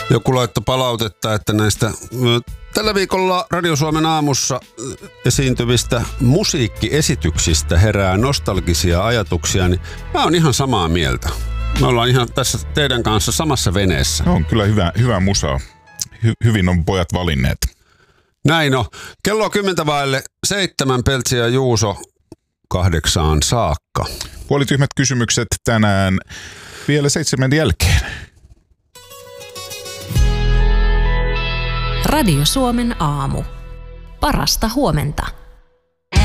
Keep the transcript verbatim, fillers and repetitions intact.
Joku laittoi palautetta, että näistä tällä viikolla Radio Suomen aamussa esiintyvistä musiikkiesityksistä herää nostalgisia ajatuksia, niin mä oon ihan samaa mieltä. Me ollaan ihan tässä teidän kanssa samassa veneessä. On kyllä hyvä, hyvä musa. Hy, hyvin on pojat valinneet. Näin on. Kello on kymmentä vaille seitsemän, Peltsi ja Juuso kahdeksaan saakka. Puolityhmät kysymykset tänään vielä seitsemän jälkeen. Radio Suomen aamu. Parasta huomenta.